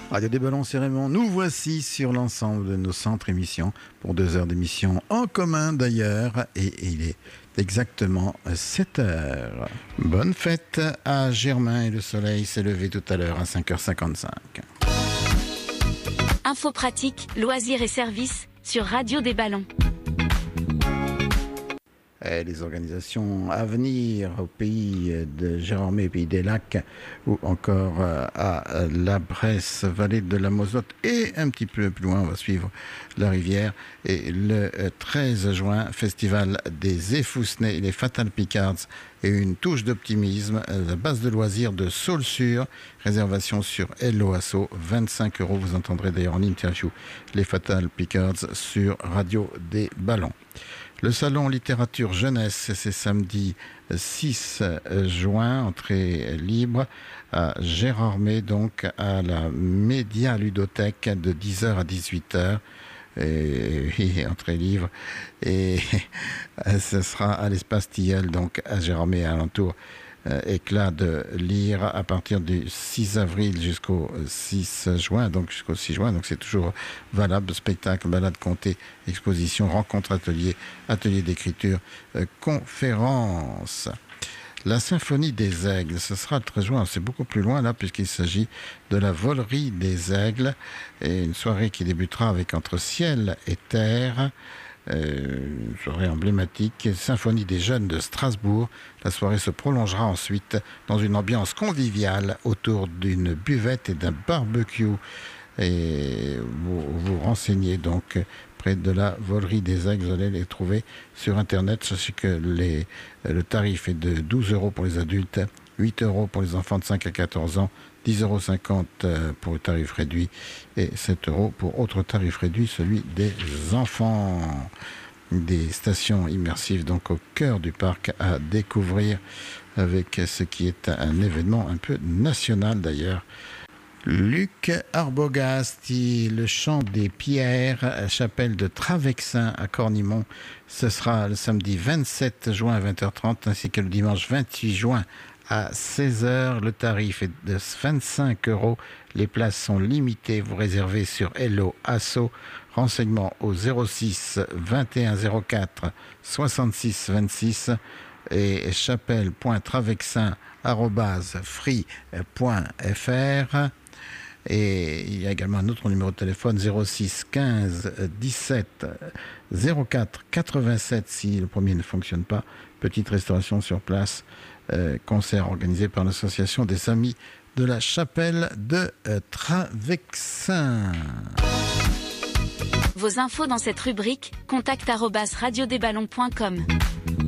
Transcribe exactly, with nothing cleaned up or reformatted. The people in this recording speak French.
Radio des Ballons, c'est Raymond. Nous voici sur l'ensemble de nos centres émissions pour deux heures d'émission en commun d'ailleurs. Et il est exactement sept heures. Bonne fête à Germain et le soleil s'est levé tout à l'heure à cinq heures cinquante-cinq. Infos pratiques, loisirs et services sur Radio des Ballons. Et les organisations à venir au pays de Gérardmer, pays des Lacs, ou encore à la Bresse, vallée de la Mozotte, et un petit peu plus loin, on va suivre la rivière. Et le treize juin, festival des Effousnets et les Fatal Picards, et une touche d'optimisme, la base de loisirs de Saulsure, réservation sur Hello Asso, vingt-cinq euros. Vous entendrez d'ailleurs en interview les Fatal Picards sur Radio des Ballons. Le salon littérature jeunesse, c'est samedi six juin, entrée libre à Gérardmer, donc à la Média Ludothèque de dix heures à dix-huit heures. Et, et entrée libre. Et ce sera à l'espace Tilleul, donc à Gérardmer, à l'entour. Euh, éclat de lire à partir du six avril jusqu'au six juin, donc jusqu'au six juin, donc c'est toujours valable. Spectacle, balade comptée, exposition, rencontre, atelier, atelier d'écriture, euh, conférence. La symphonie des aigles, ce sera le treize juin, c'est beaucoup plus loin là puisqu'il s'agit de la volerie des aigles et une soirée qui débutera avec Entre ciel et terre. Euh, une soirée emblématique, symphonie des jeunes de Strasbourg. La soirée se prolongera ensuite dans une ambiance conviviale autour d'une buvette et d'un barbecue. Et vous vous renseignez donc près de la volerie des aigles, vous allez les trouver sur internet. Sachez que les, le tarif est de douze euros pour les adultes, huit euros pour les enfants de cinq à quatorze ans, dix euros cinquante pour le tarif réduit et sept euros pour autre tarif réduit, celui des enfants. Des stations immersives donc au cœur du parc à découvrir avec ce qui est un événement un peu national d'ailleurs. Luc Arbogasti, le chant des pierres, chapelle de Travexin à Cornimont. Ce sera le samedi vingt-sept juin à vingt heures trente ainsi que le dimanche vingt-huit juin à seize heures. Le tarif est de vingt-cinq euros. Les places sont limitées. Vous réservez sur Hello Asso. Renseignements au zéro six vingt et un zéro quatre soixante-six vingt-six et chapelle point travexin arobase free point f r. Et il y a également un autre numéro de téléphone, zéro six quinze dix-sept zéro quatre quatre-vingt-sept si le premier ne fonctionne pas. Petite restauration sur place, euh, concert organisé par l'association des Amis de la Chapelle de euh, Travexin. Vos infos dans cette rubrique, contact arobase radio des ballons point com.